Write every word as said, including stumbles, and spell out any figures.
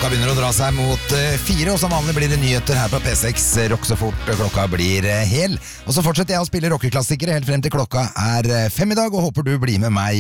Klokka begynner å dra seg mot uh, fire, og som vanlig blir det nyheter her på P seks. Rock så fort klokka blir uh, hel. Og så fortsetter jeg å spille rockeklassikere helt frem til klokka er uh, fem i dag, og håper du blir med meg